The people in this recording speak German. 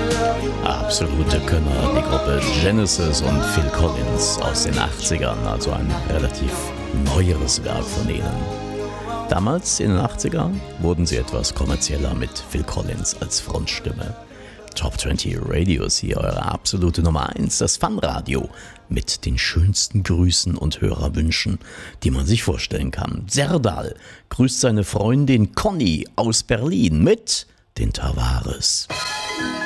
Absolute Könner, die Gruppe Genesis und Phil Collins aus den 80ern, also ein relativ neueres Werk von ihnen. Damals, in den 80ern, wurden sie etwas kommerzieller mit Phil Collins als Frontstimme. Top 20 Radio ist hier eure absolute Nummer 1, das Fun-Radio mit den schönsten Grüßen und Hörerwünschen, die man sich vorstellen kann. Serdal grüßt seine Freundin Conny aus Berlin mit den Tavares.